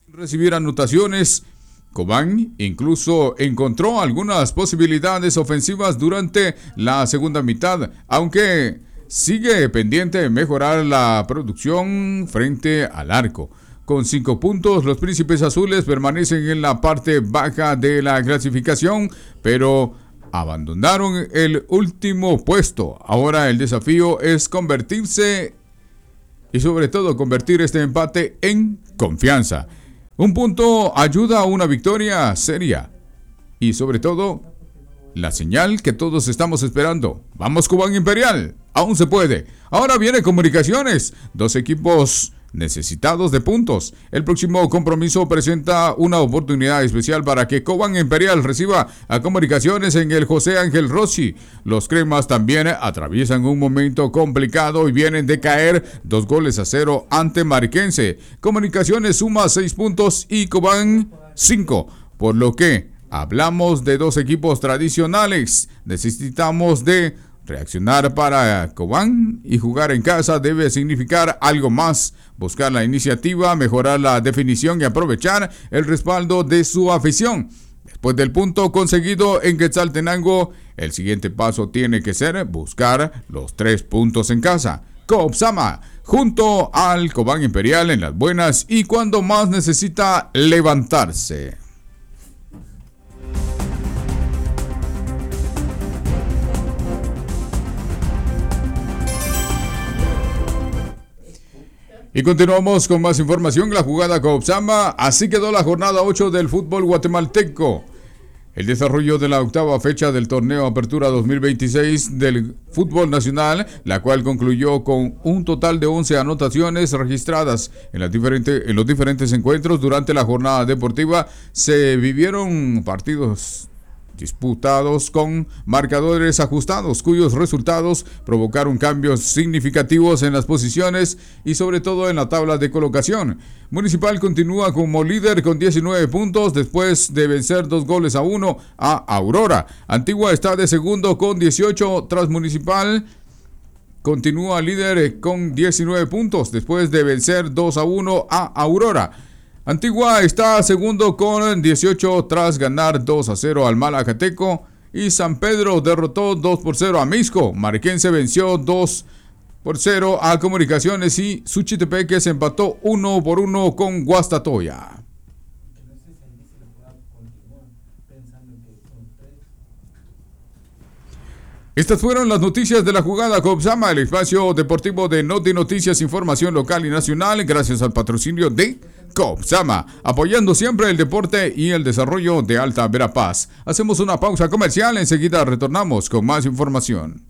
recibir anotaciones. Cobán incluso encontró algunas posibilidades ofensivas durante la segunda mitad, aunque sigue pendiente de mejorar la producción frente al arco. Con 5 puntos, los Príncipes Azules permanecen en la parte baja de la clasificación, pero abandonaron el último puesto. Ahora el desafío es convertirse y sobre todo convertir este empate en confianza. Un punto ayuda a una victoria seria y sobre todo la señal que todos estamos esperando. Vamos Cobán Imperial, aún se puede. Ahora viene Comunicaciones, 2 equipos necesitados de puntos. El próximo compromiso presenta una oportunidad especial para que Cobán Imperial reciba a Comunicaciones en el José Ángel Rossi. Los cremas también atraviesan un momento complicado y vienen de caer 2-0 ante Mariquense. Comunicaciones suma 6 puntos y Cobán 5, por lo que hablamos de 2 equipos tradicionales. Necesitamos de reaccionar para Cobán y jugar en casa debe significar algo más. Buscar la iniciativa, mejorar la definición y aprovechar el respaldo de su afición. Después del punto conseguido en Quetzaltenango, el siguiente paso tiene que ser buscar los 3 puntos en casa. Cobsama, junto al Cobán Imperial en las buenas y cuando más necesita levantarse. Y continuamos con más información. La jugada Cobsama. Así quedó la jornada 8 del fútbol guatemalteco. El desarrollo de la octava fecha del torneo Apertura 2026 del fútbol nacional, la cual concluyó con un total de 11 anotaciones registradas en los diferentes encuentros. Durante la jornada deportiva se vivieron partidos disputados con marcadores ajustados, cuyos resultados provocaron cambios significativos en las posiciones y sobre todo en la tabla de colocación. Municipal continúa como líder con 19 puntos después de vencer 2-1 a Aurora. Antigua está de segundo con 18 tras Municipal. Continúa líder con 19 puntos después de vencer 2-1 a Aurora. Antigua está segundo con 18 tras ganar 2-0 al Malacateco y San Pedro derrotó 2-0 a Misco. Mariquense venció 2-0 a Comunicaciones y Suchitepeque se empató 1-1 con Guastatoya. Estas fueron las noticias de la jugada Cobsama, el espacio deportivo de Noti Noticias, información local y nacional, gracias al patrocinio de Cobsama, apoyando siempre el deporte y el desarrollo de Alta Verapaz. Hacemos una pausa comercial, enseguida retornamos con más información.